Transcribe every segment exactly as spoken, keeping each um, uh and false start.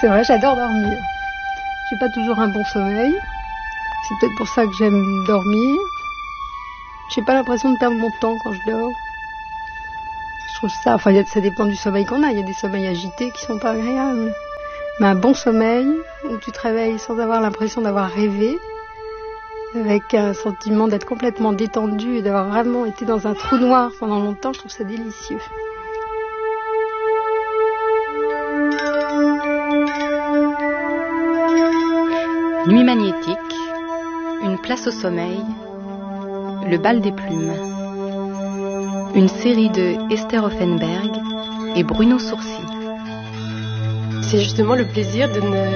C'est vrai, j'adore dormir. J'ai pas toujours un bon sommeil. C'est peut-être pour ça que j'aime dormir. J'ai pas l'impression de perdre mon temps quand je dors. Je trouve ça, enfin ça dépend du sommeil qu'on a. Il y a des sommeils agités qui sont pas agréables. Mais un bon sommeil, où tu te réveilles sans avoir l'impression d'avoir rêvé, avec un sentiment d'être complètement détendu et d'avoir vraiment été dans un trou noir pendant longtemps, je trouve ça délicieux. Nuit magnétique, une place au sommeil, le bal des plumes. Une série de Esther Offenberg et Bruno Sourcy. C'est justement le plaisir de ne,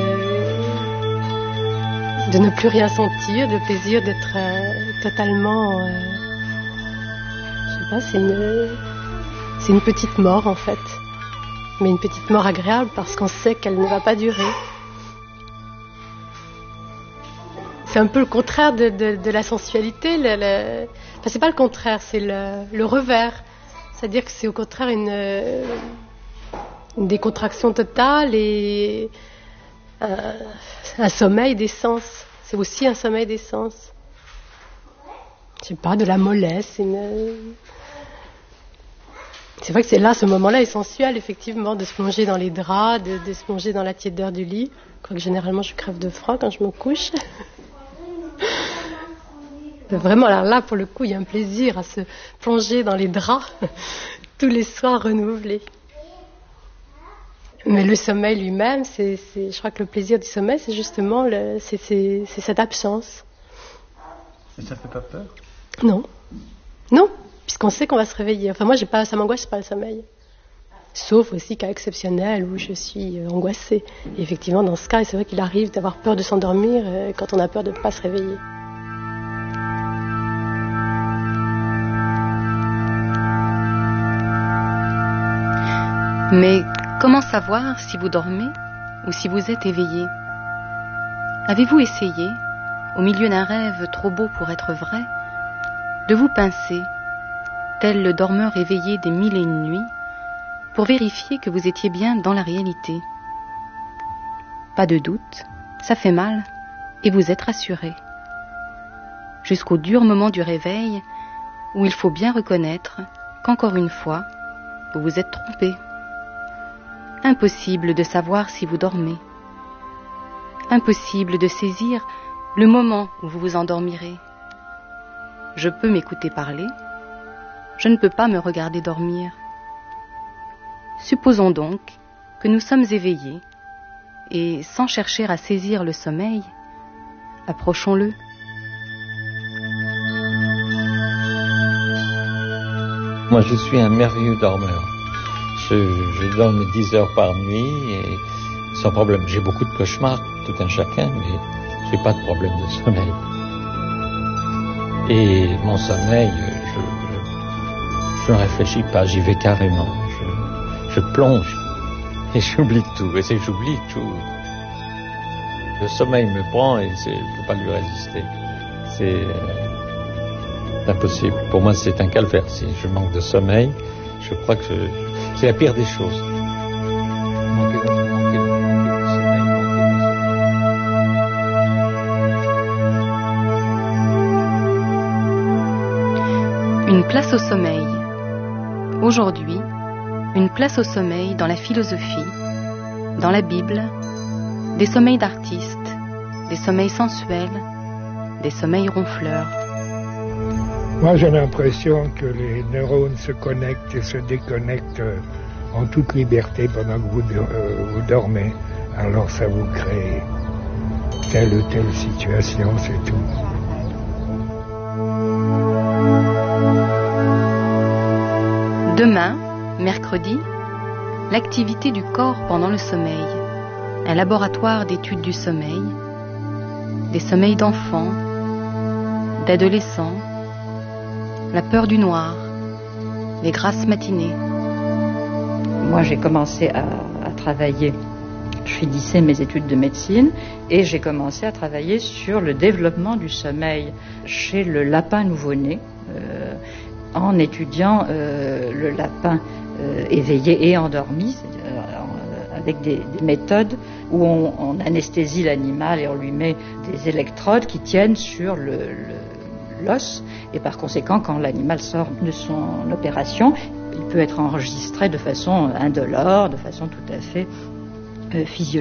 de ne plus rien sentir, le plaisir d'être euh, totalement... Euh, je sais pas, c'est une, c'est une petite mort en fait. Mais une petite mort agréable parce qu'on sait qu'elle ne va pas durer. C'est un peu le contraire de, de, de la sensualité. Le, le... Enfin, c'est pas le contraire, c'est le, le revers. C'est-à-dire que c'est au contraire une, une décontraction totale et un, un sommeil des sens. C'est aussi un sommeil des sens. Je sais pas, de la mollesse. Une... C'est vrai que c'est là, ce moment-là est sensuel, effectivement, de se plonger dans les draps, de, de se plonger dans la tiédeur du lit. Quoique généralement, je crève de froid quand je me couche. Vraiment, alors là, pour le coup, il y a un plaisir à se plonger dans les draps tous les soirs renouvelés. Mais le sommeil lui-même, c'est, c'est, je crois que le plaisir du sommeil, c'est justement le, c'est, c'est, c'est cette absence. Et ça fait pas peur ? Non. Non, puisqu'on sait qu'on va se réveiller. Enfin, moi, j'ai pas, ça m'angoisse pas le sommeil. Sauf aussi cas exceptionnel où je suis angoissée. Et effectivement, dans ce cas, c'est vrai qu'il arrive d'avoir peur de s'endormir quand on a peur de ne pas se réveiller. Mais comment savoir si vous dormez ou si vous êtes éveillé ? Avez-vous essayé, au milieu d'un rêve trop beau pour être vrai, de vous pincer, tel le dormeur éveillé des mille et une nuits, pour vérifier que vous étiez bien dans la réalité ? Pas de doute, ça fait mal et vous êtes rassuré. Jusqu'au dur moment du réveil, où il faut bien reconnaître qu'encore une fois, vous vous êtes trompé. Impossible de savoir si vous dormez. Impossible de saisir le moment où vous vous endormirez. Je peux m'écouter parler, je ne peux pas me regarder dormir. Supposons donc que nous sommes éveillés, et sans chercher à saisir le sommeil, approchons-le. Moi, je suis un merveilleux dormeur. Je, je dorme dix heures par nuit et sans problème. J'ai beaucoup de cauchemars, tout un chacun, mais j'ai pas de problème de sommeil. Et mon sommeil, je, je, je ne réfléchis pas, j'y vais carrément. Je, je plonge et j'oublie tout. Et c'est que j'oublie tout. Le sommeil me prend et c'est, je ne peux pas lui résister. C'est euh, impossible. Pour moi, c'est un calvaire. Si je manque de sommeil, je crois que je, c'est la pire des choses. Manquer de, manquer de, manquer de sommeil, manquer de... Une place au sommeil. Aujourd'hui, une place au sommeil dans la philosophie, dans la Bible, des sommeils d'artistes, des sommeils sensuels, des sommeils ronfleurs. Moi, j'ai l'impression que les neurones se connectent et se déconnectent en toute liberté pendant que vous, euh, vous dormez. Alors ça vous crée telle ou telle situation, c'est tout. Demain, mercredi, l'activité du corps pendant le sommeil. Un laboratoire d'études du sommeil, des sommeils d'enfants, d'adolescents, la peur du noir, les grasses matinées. Moi, j'ai commencé à, à travailler. Je finissais mes études de médecine et j'ai commencé à travailler sur le développement du sommeil chez le lapin nouveau-né, euh, en étudiant euh, le lapin euh, éveillé et endormi, euh, avec des, des méthodes où on, on anesthésie l'animal et on lui met des électrodes qui tiennent sur le, le, l'os. Et par conséquent, quand l'animal sort de son opération, il peut être enregistré de façon indolore, de façon tout à fait euh, physiologique.